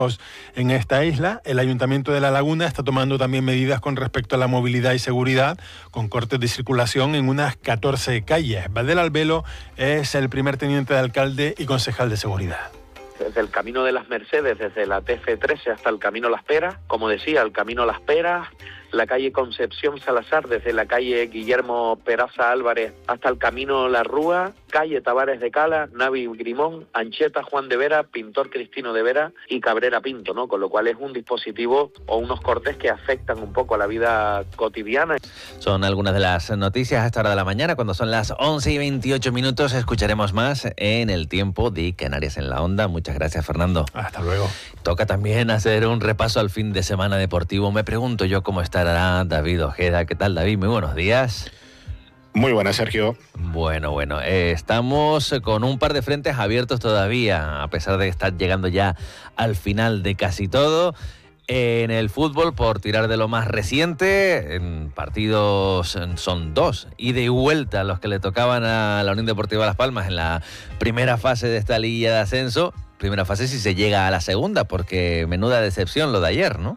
en esta isla. El Ayuntamiento de La Laguna está tomando también medidas con respecto a la movilidad y seguridad, con cortes de circulación en unas 14 calles. Badel Albelo es el primer teniente de alcalde y concejal de seguridad. Desde el Camino de las Mercedes, desde la TF13 hasta el Camino Las Peras, como decía, el Camino Las Peras, la calle Concepción Salazar, desde la calle Guillermo Peraza Álvarez hasta el Camino La Rúa, calle Tavares de Cala, Navi Grimón, Ancheta Juan de Vera, Pintor Cristino de Vera y Cabrera Pinto, ¿no? Con lo cual es un dispositivo o unos cortes que afectan un poco a la vida cotidiana. Son algunas de las noticias a esta hora de la mañana. Cuando son las 11:28, escucharemos más en el tiempo de Canarias en la Onda. Muchas gracias, Fernando. Hasta luego. Toca también hacer un repaso al fin de semana deportivo. Me pregunto yo cómo estará David Ojeda. ¿Qué tal, David? Muy buenos días. Muy buenas, Sergio. Bueno, estamos con un par de frentes abiertos todavía, a pesar de estar llegando ya al final de casi todo. En el fútbol, por tirar de lo más reciente, en partidos son 2 ida y vuelta los que le tocaban a la Unión Deportiva Las Palmas en la primera fase de esta liguilla de ascenso. Primera fase si se llega a la segunda, porque menuda decepción lo de ayer, ¿no?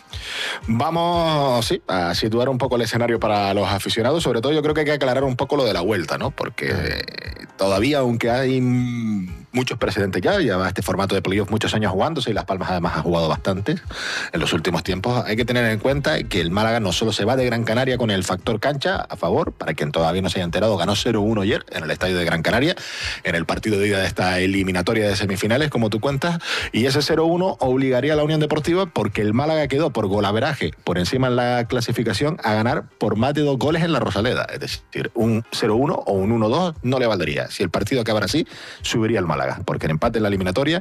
Vamos, a situar un poco el escenario para los aficionados. Sobre todo yo creo que hay que aclarar un poco lo de la vuelta, ¿no? Porque todavía, aunque hay muchos precedentes ya va este formato de playoff muchos años jugándose, y Las Palmas además ha jugado bastante en los últimos tiempos, hay que tener en cuenta que el Málaga no solo se va de Gran Canaria con el factor cancha a favor, para quien todavía no se haya enterado, ganó 0-1 ayer en el estadio de Gran Canaria, en el partido de ida de esta eliminatoria de semifinales, como tú cuentas, y ese 0-1 obligaría a la Unión Deportiva, porque el Málaga quedó por golaveraje por encima en la clasificación, a ganar por más de 2 goles en la Rosaleda. Es decir, un 0-1 o un 1-2 no le valdría. Si el partido acabara así, subiría el Málaga, porque el empate en la eliminatoria,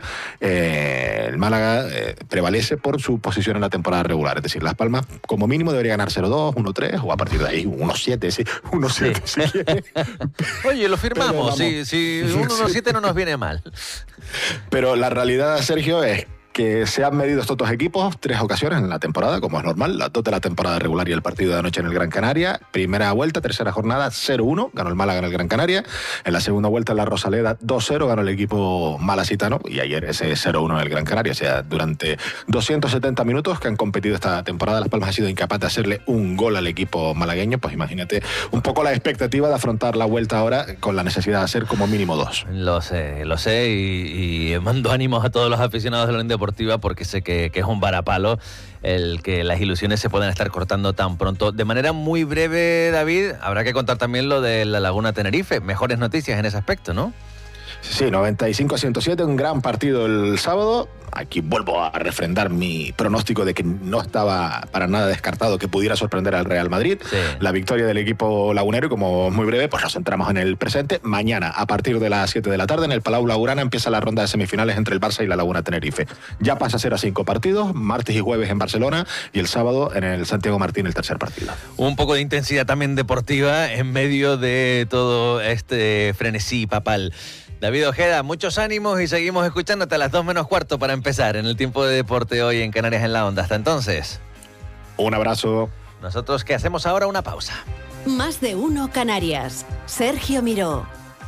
el Málaga prevalece por su posición en la temporada regular. Es decir, Las Palmas como mínimo debería ganar 0-2, 1-3 o a partir de ahí 1-7, sí, 1-7 si quiere. Oye, lo firmamos, si un 1-7 no nos viene mal. Pero la realidad, Sergio, es que se han medido estos dos equipos 3 ocasiones en la temporada, como es normal, las 2 de la temporada regular y el partido de anoche en el Gran Canaria. Primera vuelta, tercera jornada, 0-1, ganó el Málaga en el Gran Canaria. En la segunda vuelta en la Rosaleda, 2-0, ganó el equipo malacitano, y ayer ese 0-1 en el Gran Canaria. O sea, durante 270 minutos que han competido esta temporada, Las Palmas ha sido incapaz de hacerle un gol al equipo malagueño. Pues imagínate un poco la expectativa de afrontar la vuelta ahora con la necesidad de hacer como mínimo 2. Lo sé, y mando ánimos a todos los aficionados de la Unión Deportiva, porque sé que es un varapalo el que las ilusiones se puedan estar cortando tan pronto. De manera muy breve, David, habrá que contar también lo de la Laguna Tenerife. Mejores noticias en ese aspecto, ¿no? Sí, 95-107, un gran partido el sábado. Aquí vuelvo a refrendar mi pronóstico de que no estaba para nada descartado que pudiera sorprender al Real Madrid. Sí. La victoria del equipo lagunero, y como muy breve, pues nos centramos en el presente. Mañana, a partir de las 7 de la tarde, en el Palau Blaugrana empieza la ronda de semifinales entre el Barça y la Laguna Tenerife. Ya pasa a ser a 5 partidos, martes y jueves en Barcelona, y el sábado en el Santiago Martín el tercer partido. Un poco de intensidad también deportiva en medio de todo este frenesí papal. David Ojeda, muchos ánimos y seguimos escuchándote a las 2 menos cuarto para empezar en el tiempo de deporte hoy en Canarias en la Onda. Hasta entonces. Un abrazo. Nosotros que hacemos ahora una pausa. Más de uno Canarias. Sergio Miró.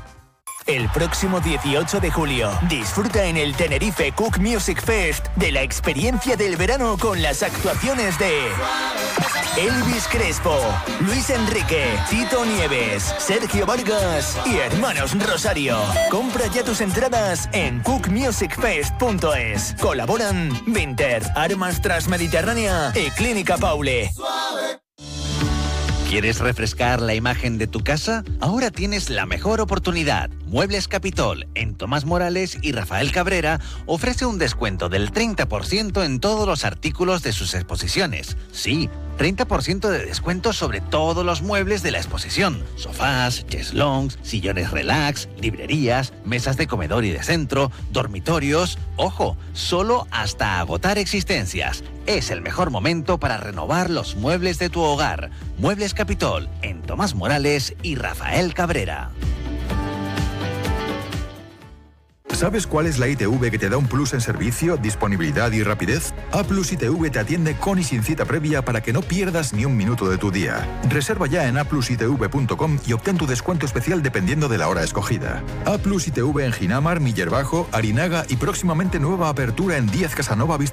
El próximo 18 de julio, disfruta en el Tenerife Cook Music Fest de la experiencia del verano con las actuaciones de Elvis Crespo, Luis Enrique, Tito Nieves, Sergio Vargas y Hermanos Rosario. Compra ya tus entradas en cookmusicfest.es. Colaboran Vinter, Armas Transmediterránea y Clínica Paule. ¿Quieres refrescar la imagen de tu casa? Ahora tienes la mejor oportunidad. Muebles Capitol, en Tomás Morales y Rafael Cabrera, ofrece un descuento del 30% en todos los artículos de sus exposiciones. Sí, 30% de descuento sobre todos los muebles de la exposición. Sofás, cheslongs, sillones relax, librerías, mesas de comedor y de centro, dormitorios. ¡Ojo! Solo hasta agotar existencias. Es el mejor momento para renovar los muebles de tu hogar. Muebles Capitol, en Tomás Morales y Rafael Cabrera. ¿Sabes cuál es la ITV que te da un plus en servicio, disponibilidad y rapidez? A Plus ITV te atiende con y sin cita previa para que no pierdas ni un minuto de tu día. Reserva ya en aplusitv.com y obtén tu descuento especial dependiendo de la hora escogida. A Plus ITV en Ginamar, Miller Bajo, Arinaga y próximamente nueva apertura en 10 Casanova Vista